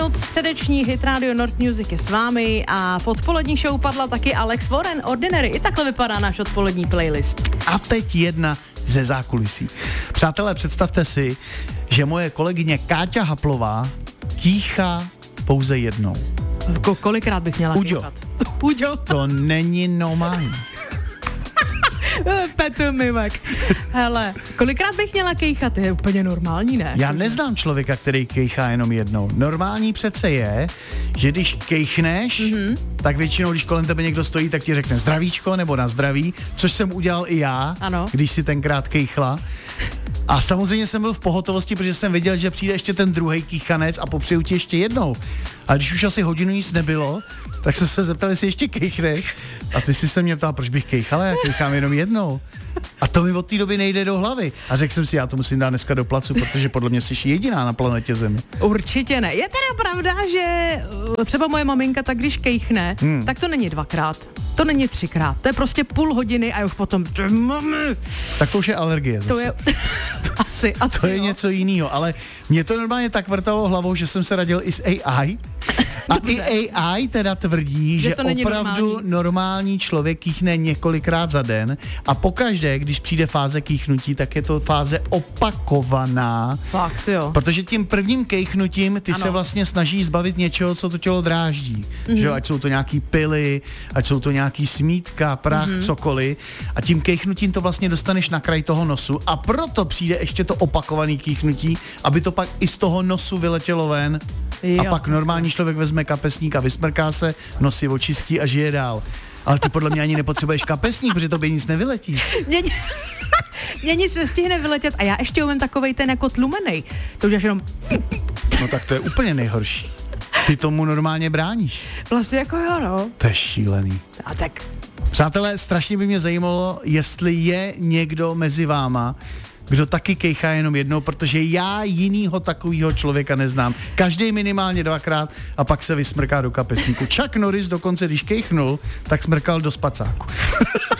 Středeční hit Radio Nord Music je s vámi a v odpolední show padla taky Alex Warren, Ordinary. I takhle vypadá náš odpolední playlist. A teď jedna ze zákulisí. Přátelé, představte si, že moje kolegyně Káťa Haplová kýchá pouze jednou. Kolikrát bych měla kýchat? Uďo. To není normální. Petr Mimek. Hele, kolikrát bych měla kejchat? Je úplně normální, ne? Já neznám člověka, který kejchá jenom jednou. Normální přece je, že když kejchneš, tak většinou, když kolem tebe někdo stojí, tak ti řekne zdravíčko nebo na zdraví, což jsem udělal i já, ano. Když si tenkrát kejchla. A samozřejmě jsem byl v pohotovosti, protože jsem věděl, že přijde ještě ten druhej kýchanec a popřeju ti ještě jednou. A když už asi hodinu nic nebylo, tak jsem se zeptal, jestli ještě kejchneš. A ty jsi se mě ptal, proč bych kejchal, já kejchám jenom jednou. A to mi od té doby nejde do hlavy. A řekl jsem si, já to musím dát dneska do placu, protože podle mě jsi jediná na planetě Zemi. Určitě ne. Je teda pravda, že třeba moje maminka, tak když kejchne, tak to není 2krát. To není 3krát. To je prostě půl hodiny a už potom... Tak to už je alergie zase. To je... asi to je jo. něco jiného, ale mě to normálně tak vrtalo hlavou, že jsem se radil i s AI. A i AI teda tvrdí, že opravdu normální člověk kýchne několikrát za den a pokaždé, když přijde fáze kýchnutí, tak je to fáze opakovaná. Fakt, jo. Protože tím prvním kejchnutím ty se vlastně snaží zbavit něčeho, co to tělo dráždí. Že ať jsou to nějaký pily, ať jsou to nějaký smítka, prach, cokoliv. A tím kejchnutím to vlastně dostaneš na kraj toho nosu a proto přijde ještě to opakovaný kýchnutí, aby to pak i z toho nosu vyletělo ven. Jo. A pak normální člověk vezme kapesník a vysmrká se, nos si očistí a žije dál. Ale ty podle mě ani nepotřebuješ kapesník, protože tobě nic nevyletí. Mně nic nestihne vyletět a já ještě umím takovej ten jako tlumenej. To už jenom... No tak to je úplně nejhorší. Ty tomu normálně bráníš. Vlastně jako jo, no. To je šílený. A tak... Přátelé, strašně by mě zajímalo, jestli je někdo mezi váma, kdo taky kejchá jenom jednou, protože já jinýho takovýho člověka neznám. Každý minimálně 2krát a pak se vysmrká do kapesníku. Chuck Norris dokonce, když kejchnul, tak smrkal do spacáku.